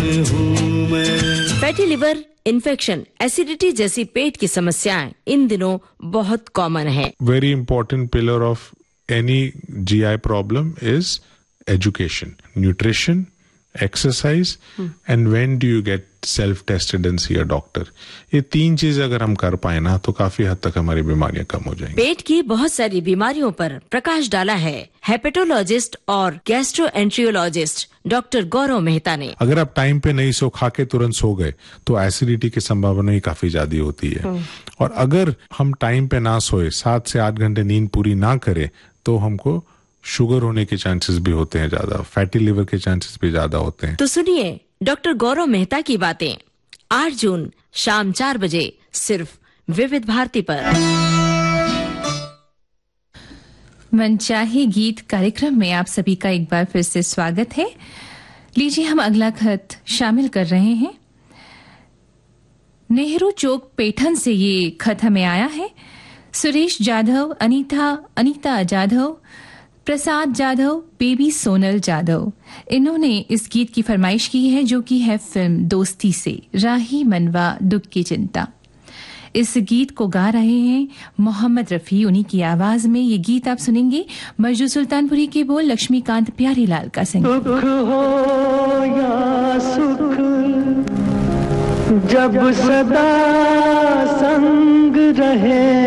हूँ मैं। Fatty liver, infection, acidity जैसी पेट की समस्याएं इन दिनों बहुत कॉमन है। Very important pillar of any GI problem is education, nutrition, exercise and when do you get self tested and C a doctor. ये 3 चीज अगर हम कर पाए ना तो काफी हद तक हमारी बीमारियां कम हो जाएंगी। पेट की बहुत सारी बीमारियों पर प्रकाश डाला है हेपेटोलॉजिस्ट और गैस्ट्रोएंट्रियोलॉजिस्ट डॉक्टर गौरव मेहता ने। अगर आप टाइम पे नहीं सो, खा के तुरंत सो गए तो एसिडिटी की संभावना ही काफी ज्यादा होती है। और अगर हम टाइम पे ना सोए, 7 से 8 घंटे नींद पूरी ना करें तो हमको शुगर होने के चांसेस भी होते हैं ज्यादा, फैटी लिवर के चांसेस भी ज्यादा होते हैं। तो सुनिए डॉक्टर गौरव मेहता की बातें 8 जून शाम 4 बजे सिर्फ विविध भारती पर। मनचाहे गीत कार्यक्रम में आप सभी का एक बार फिर से स्वागत है। लीजिए हम अगला खत शामिल कर रहे हैं। नेहरू चौक पैठन से ये खत हमें आया है। सुरेश जाधव, अनीता जाधव, प्रसाद जाधव, बेबी सोनल जाधव, इन्होंने इस गीत की फरमाइश की है जो कि है फिल्म दोस्ती से, राही मनवा दुख की चिंता। इस गीत को गा रहे हैं मोहम्मद रफी, उन्हीं की आवाज में ये गीत आप सुनेंगे। मर्जू सुल्तानपुरी के बोल, लक्ष्मीकांत प्यारीलाल का संगीत। दुख हो या सुख जब सदा संग रहे,